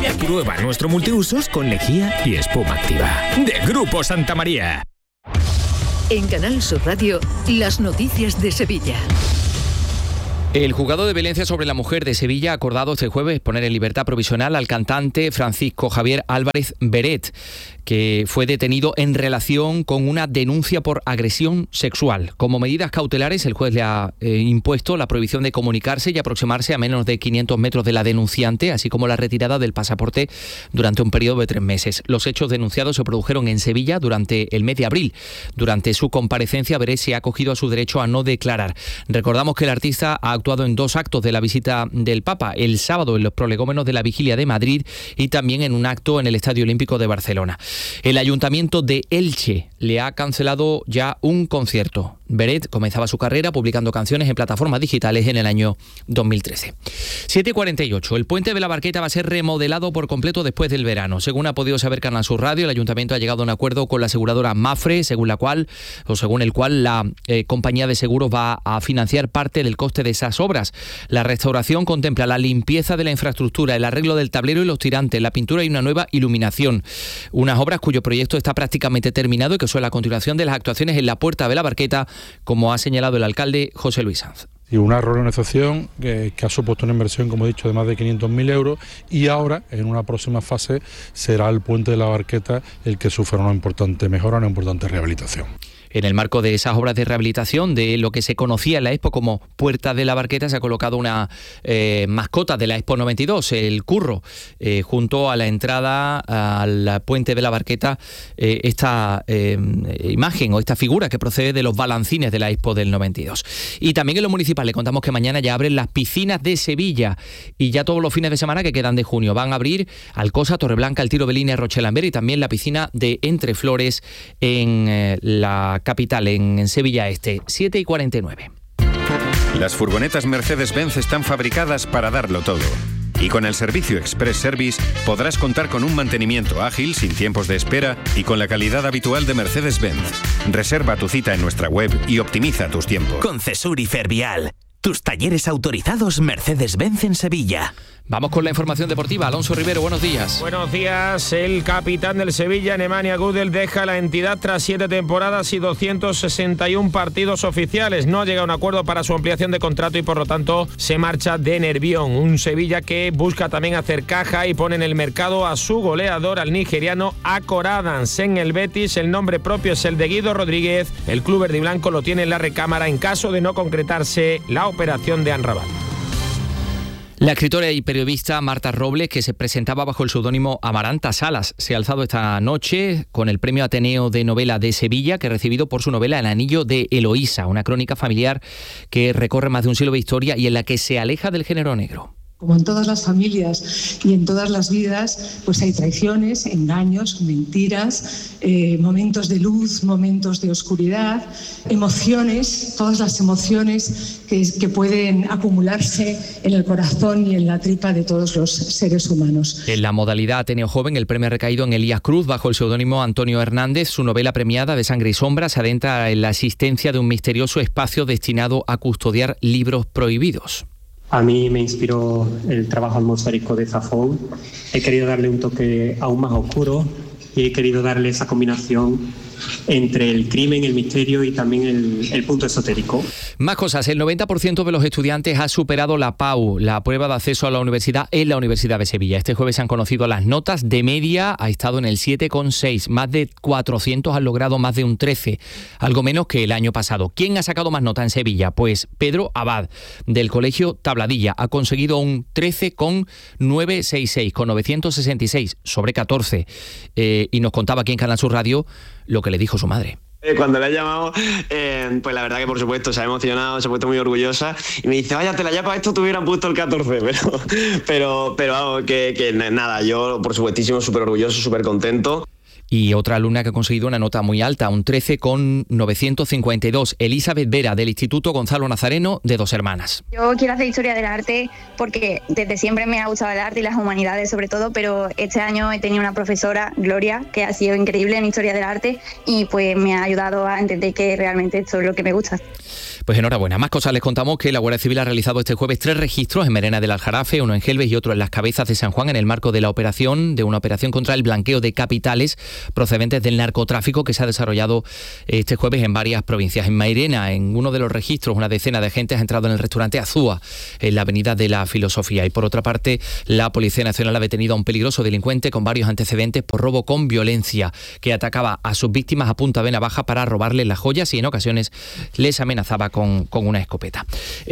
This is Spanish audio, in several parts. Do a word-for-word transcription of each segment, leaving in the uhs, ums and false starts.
Prueba nuestro multiusos con lejía y espuma activa. De Grupo Santa María. En Canal Sur Radio, las noticias de Sevilla. El juzgado de violencia sobre la mujer de Sevilla ha acordado este jueves poner en libertad provisional al cantante Francisco Javier Álvarez Beret, que fue detenido en relación con una denuncia por agresión sexual. Como medidas cautelares, el juez le ha eh, impuesto la prohibición de comunicarse y aproximarse a menos de quinientos metros de la denunciante, así como la retirada del pasaporte durante un periodo de tres meses. Los hechos denunciados se produjeron en Sevilla durante el mes de abril. Durante su comparecencia, Beret se ha acogido a su derecho a no declarar. Recordamos que el artista ha actuado en dos actos de la visita del Papa, el sábado en los prolegómenos de la Vigilia de Madrid y también en un acto en el Estadio Olímpico de Barcelona. El Ayuntamiento de Elche le ha cancelado ya un concierto. Beret comenzaba su carrera publicando canciones en plataformas digitales en el año dos mil trece. siete y cuarenta y ocho. El puente de la Barqueta va a ser remodelado por completo después del verano. Según ha podido saber Canal Sur Radio, el Ayuntamiento ha llegado a un acuerdo con la aseguradora Mafre, según la cual o según el cual la eh, compañía de seguros va a financiar parte del coste de esas obras. La restauración contempla la limpieza de la infraestructura, el arreglo del tablero y los tirantes, la pintura y una nueva iluminación. Unas obras cuyo proyecto está prácticamente terminado y que son la continuación de las actuaciones en la Puerta de la Barqueta, como ha señalado el alcalde José Luis Sanz. Y una reorganización que, que ha supuesto una inversión, como he dicho, de más de quinientos mil euros, y ahora, en una próxima fase, será el puente de la Barqueta el que sufra una importante mejora, una importante rehabilitación. En el marco de esas obras de rehabilitación de lo que se conocía en la Expo como Puerta de la Barqueta, se ha colocado una eh, mascota de la Expo noventa y dos, el curro, eh, junto a la entrada al puente de la Barqueta, eh, esta eh, imagen o esta figura que procede de los balancines de la Expo del noventa y dos. Y también en lo municipal le contamos que mañana ya abren las piscinas de Sevilla y ya todos los fines de semana que quedan de junio van a abrir Alcosa, Torreblanca, El Tiro, Belina y Rochelamber, y también la piscina de Entre Flores en eh, la capital, en Sevilla Este. Siete y cuarenta y nueve. Las furgonetas Mercedes-Benz están fabricadas para darlo todo. Y con el servicio Express Service podrás contar con un mantenimiento ágil, sin tiempos de espera y con la calidad habitual de Mercedes-Benz. Reserva tu cita en nuestra web y optimiza tus tiempos. Con Cesur y Fervial, tus talleres autorizados Mercedes-Benz en Sevilla. Vamos con la información deportiva. Alonso Rivero, buenos días. Buenos días. El capitán del Sevilla, Nemanja Gudel, deja la entidad tras siete temporadas y doscientos sesenta y uno partidos oficiales. No llega a un acuerdo para su ampliación de contrato y por lo tanto se marcha de Nervión. Un Sevilla que busca también hacer caja y pone en el mercado a su goleador, al nigeriano Akor Adams. En el Betis el nombre propio es el de Guido Rodríguez. El club verde y blanco lo tiene en la recámara en caso de no concretarse la operación de Amrabat. La escritora y periodista Marta Robles, que se presentaba bajo el seudónimo Amaranta Salas, se ha alzado esta noche con el Premio Ateneo de Novela de Sevilla, que ha recibido por su novela El Anillo de Eloísa, una crónica familiar que recorre más de un siglo de historia y en la que se aleja del género negro. Como en todas las familias y en todas las vidas, pues hay traiciones, engaños, mentiras, eh, momentos de luz, momentos de oscuridad, emociones, todas las emociones que, que pueden acumularse en el corazón y en la tripa de todos los seres humanos. En la modalidad Ateneo Joven, el premio ha recaído en Elías Cruz bajo el seudónimo Antonio Hernández. Su novela premiada de Sangre y Sombra se adentra en la existencia de un misterioso espacio destinado a custodiar libros prohibidos. A mí me inspiró el trabajo atmosférico de Zafón. He querido darle un toque aún más oscuro y he querido darle esa combinación entre el crimen, el misterio y también el, el punto esotérico. Más cosas. El noventa por ciento de los estudiantes ha superado la P A U, la prueba de acceso a la universidad en la Universidad de Sevilla. Este jueves se han conocido las notas. De media ha estado en el siete coma seis. Más de cuatrocientos han logrado más de un trece, algo menos que el año pasado. ¿Quién ha sacado más nota en Sevilla? Pues Pedro Abad, del Colegio Tabladilla. Ha conseguido un trece coma novecientos sesenta y seis, con novecientos sesenta y seis sobre catorce. Eh, y nos contaba aquí en Canal Sur Radio lo que le dijo su madre. Cuando le he llamado, eh, pues la verdad que por supuesto se ha emocionado, se ha puesto muy orgullosa y me dice, vaya, te la ya para esto te hubieran puesto el catorce, pero pero, pero vamos, que, que nada, yo por supuestísimo súper orgulloso, súper contento. Y otra alumna que ha conseguido una nota muy alta, un trece coma novecientos cincuenta y dos, Elizabeth Vera, del Instituto Gonzalo Nazareno de Dos Hermanas. Yo quiero hacer historia del arte porque desde siempre me ha gustado el arte y las humanidades sobre todo, pero este año he tenido una profesora, Gloria, que ha sido increíble en historia del arte y pues me ha ayudado a entender que realmente esto es lo que me gusta. Pues enhorabuena. Más cosas les contamos que la Guardia Civil ha realizado este jueves tres registros en Merena del Aljarafe, uno en Gelbes y otro en Las Cabezas de San Juan, en el marco de la operación, de una operación contra el blanqueo de capitales procedentes del narcotráfico que se ha desarrollado este jueves en varias provincias. En Mairena, en uno de los registros, una decena de agentes ha entrado en el restaurante Azúa, en la avenida de la Filosofía. Y por otra parte, la Policía Nacional ha detenido a un peligroso delincuente con varios antecedentes por robo con violencia, que atacaba a sus víctimas a punta de navaja para robarles las joyas y en ocasiones les amenazaba con, con una escopeta.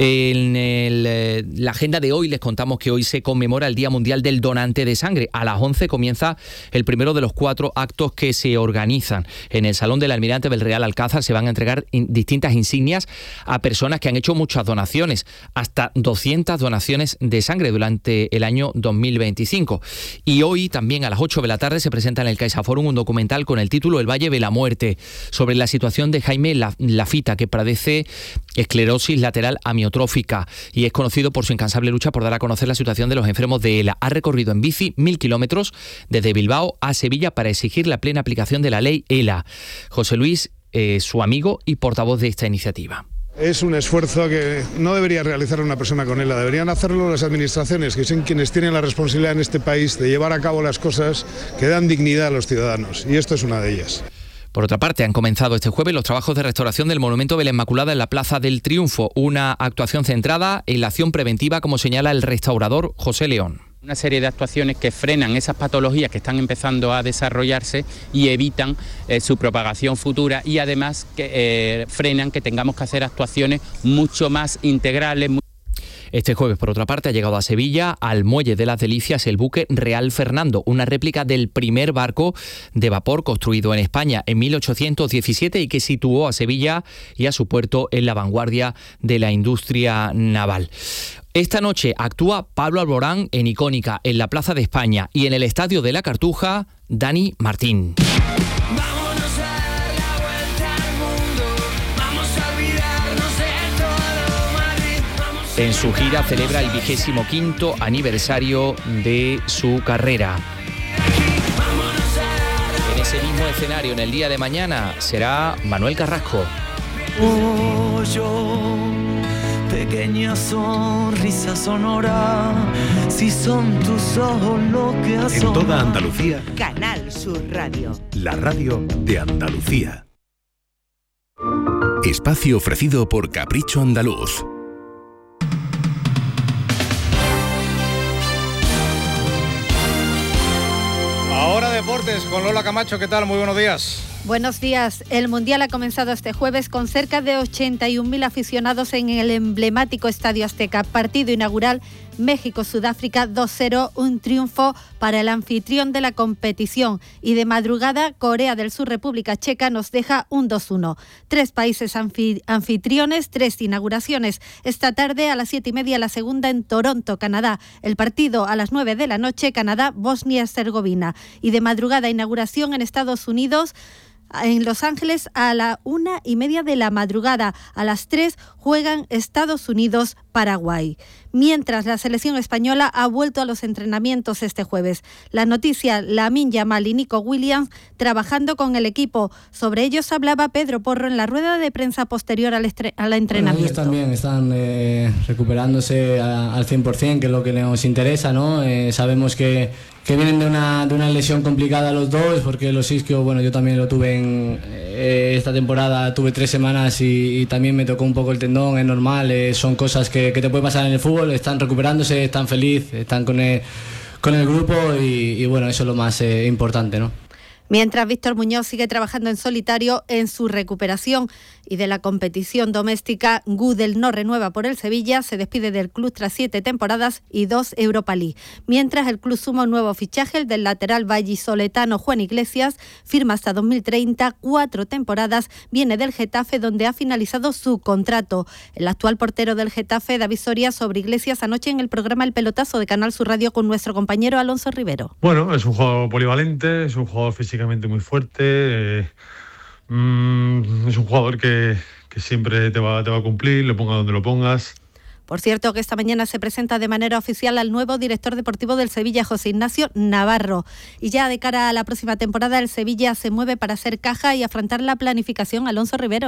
En el, eh, la agenda de hoy les contamos que hoy se conmemora el Día Mundial del Donante de Sangre. A las once comienza el primero de los cuatro actos que se organizan. En el Salón del Almirante del Real Alcázar se van a entregar in, distintas insignias a personas que han hecho muchas donaciones, hasta doscientas donaciones de sangre durante el año dos mil veinticinco. Y hoy también a las ocho de la tarde se presenta en el CaixaForum un documental con el título El Valle de la Muerte, sobre la situación de Jaime Lafita, que padece esclerosis lateral amiotrófica y es conocido por su incansable lucha por dar a conocer la situación de los enfermos de ELA. Ha recorrido en bici mil kilómetros desde Bilbao a Sevilla para exigir la plena aplicación de la ley ELA. José Luis, eh, su amigo y portavoz de esta iniciativa. Es un esfuerzo que no debería realizar una persona con ELA, deberían hacerlo las administraciones, que son quienes tienen la responsabilidad en este país de llevar a cabo las cosas que dan dignidad a los ciudadanos, y esto es una de ellas. Por otra parte, han comenzado este jueves los trabajos de restauración del Monumento de la Inmaculada en la Plaza del Triunfo, una actuación centrada en la acción preventiva, como señala el restaurador José León. Una serie de actuaciones que frenan esas patologías que están empezando a desarrollarse y evitan eh, su propagación futura, y además que eh, frenan que tengamos que hacer actuaciones mucho más integrales. Este jueves, por otra parte, ha llegado a Sevilla, al Muelle de las Delicias, el buque Real Fernando, una réplica del primer barco de vapor construido en España en mil ochocientos diecisiete y que situó a Sevilla y a su puerto en la vanguardia de la industria naval. Esta noche actúa Pablo Alborán en Icónica, en la Plaza de España, y en el Estadio de la Cartuja, Dani Martín. En su gira celebra el vigésimo quinto aniversario de su carrera. En ese mismo escenario, en el día de mañana, será Manuel Carrasco. Oh, yo, pequeña sonrisa sonora, si son tus ojos lo que hacen. En toda Andalucía, Canal Sur Radio. La radio de Andalucía. Espacio ofrecido por Capricho Andaluz. Ahora deportes con Lola Camacho, ¿qué tal? Muy buenos días. Buenos días. El Mundial ha comenzado este jueves con cerca de ochenta y un mil aficionados en el emblemático Estadio Azteca. Partido inaugural México-Sudáfrica dos cero, un triunfo para el anfitrión de la competición. Y de madrugada, Corea del Sur, República Checa nos deja un dos uno. Tres países anfi- anfitriones, tres inauguraciones. Esta tarde a las siete y media la segunda en Toronto, Canadá. El partido a las nueve de la noche, Canadá-Bosnia-Herzegovina. Y de madrugada, inauguración en Estados Unidos, en Los Ángeles a la una y media de la madrugada. A las tres juegan Estados Unidos-Paraguay. Mientras la selección española ha vuelto a los entrenamientos este jueves. La noticia, Lamine Yamal y Nico Williams trabajando con el equipo. Sobre ellos hablaba Pedro Porro en la rueda de prensa posterior al, estre- al entrenamiento. Bueno, ellos también están eh, recuperándose a, al cien por ciento, que es lo que nos interesa, ¿no? Eh, sabemos que, que vienen de una, de una lesión complicada los dos, porque los isquios, bueno, yo también lo tuve en eh, esta temporada, tuve tres semanas y, y también me tocó un poco el tendón, es normal, eh, son cosas que, que te puede pasar en el fútbol. Están recuperándose, están felices, están con el, con el grupo y, y bueno, eso es lo más eh, importante, ¿no? Mientras Víctor Muñoz sigue trabajando en solitario en su recuperación. Y de la competición doméstica, Gudel no renueva por el Sevilla, se despide del club tras siete temporadas y dos Europa League. Mientras el club suma un nuevo fichaje, el del lateral vallisoletano Juan Iglesias, firma hasta dos mil treinta, cuatro temporadas, viene del Getafe donde ha finalizado su contrato. El actual portero del Getafe, David Soria, sobre Iglesias anoche en el programa El Pelotazo de Canal Sur Radio con nuestro compañero Alonso Rivero. Bueno, es un jugador polivalente, es un jugador físicamente muy fuerte, eh, mm, es un jugador que, que siempre te va, te va a cumplir, lo ponga donde lo pongas. Por cierto, que esta mañana se presenta de manera oficial al nuevo director deportivo del Sevilla, José Ignacio Navarro. Y ya de cara a la próxima temporada, el Sevilla se mueve para hacer caja y afrontar la planificación. Alonso Rivero.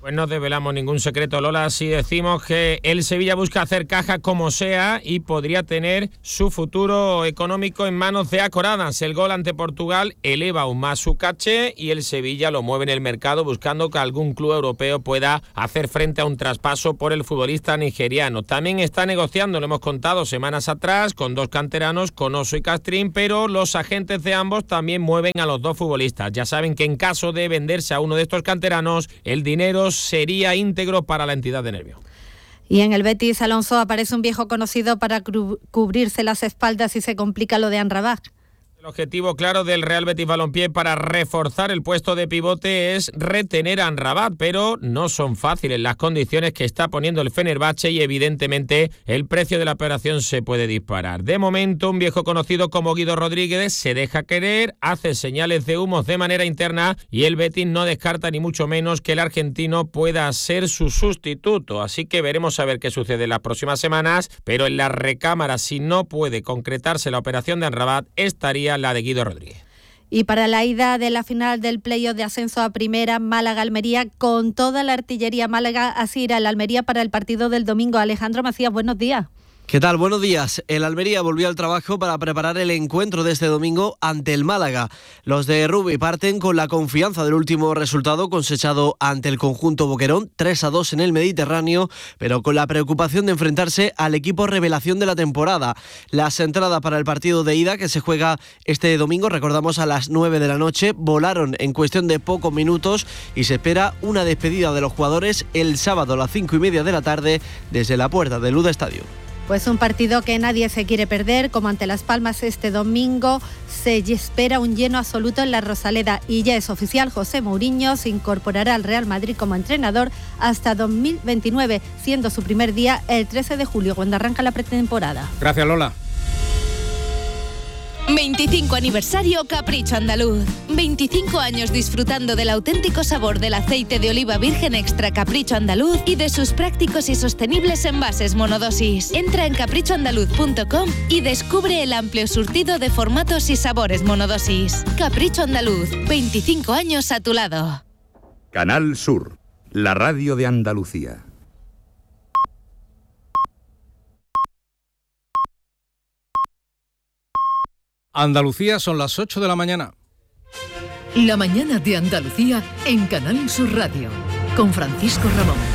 Pues no desvelamos ningún secreto, Lola, si decimos que el Sevilla busca hacer caja como sea y podría tener su futuro económico en manos de Acoradas. El gol ante Portugal eleva aún más su caché y el Sevilla lo mueve en el mercado buscando que algún club europeo pueda hacer frente a un traspaso por el futbolista nigeriano. También está negociando, lo hemos contado semanas atrás, con dos canteranos, Conoso y Castrín, pero los agentes de ambos también mueven a los dos futbolistas. Ya saben que en caso de venderse a uno de estos canteranos, el dinero sería íntegro para la entidad de Nervión. Y en el Betis, Alonso, aparece un viejo conocido para cru- cubrirse las espaldas y se complica lo de Amrabat. El objetivo claro del Real Betis Balompié para reforzar el puesto de pivote es retener a Amrabat, pero no son fáciles las condiciones que está poniendo el Fenerbahce y evidentemente el precio de la operación se puede disparar. De momento, un viejo conocido como Guido Rodríguez se deja querer, hace señales de humos de manera interna y el Betis no descarta ni mucho menos que el argentino pueda ser su sustituto. Así que veremos a ver qué sucede en las próximas semanas, pero en la recámara, si no puede concretarse la operación de Amrabat, estaría la de Guido Rodríguez. Y para la ida de la final del playoff de ascenso a primera, Málaga-Almería, con toda la artillería Málaga, así irá el Almería para el partido del domingo. Alejandro Macías, buenos días. ¿Qué tal? Buenos días. El Almería volvió al trabajo para preparar el encuentro de este domingo ante el Málaga. Los de Rubi parten con la confianza del último resultado cosechado ante el conjunto boquerón, tres a dos en el Mediterráneo, pero con la preocupación de enfrentarse al equipo revelación de la temporada. Las entradas para el partido de ida, que se juega este domingo, recordamos a las nueve de la noche, volaron en cuestión de pocos minutos y se espera una despedida de los jugadores el sábado a las cinco y media de la tarde desde la puerta del Luda Estadio. Pues un partido que nadie se quiere perder, como ante Las Palmas este domingo. Se espera un lleno absoluto en la Rosaleda y ya es oficial, José Mourinho se incorporará al Real Madrid como entrenador hasta dos mil veintinueve, siendo su primer día el trece de julio, cuando arranca la pretemporada. Gracias, Lola. veinticinco aniversario Capricho Andaluz. veinticinco años disfrutando del auténtico sabor del aceite de oliva virgen extra Capricho Andaluz y de sus prácticos y sostenibles envases monodosis. Entra en capricho andaluz punto com y descubre el amplio surtido de formatos y sabores monodosis. Capricho Andaluz, veinticinco años a tu lado. Canal Sur, la radio de Andalucía. Andalucía, son las ocho de la mañana. La mañana de Andalucía en Canal Sur Radio, con Francisco Ramón.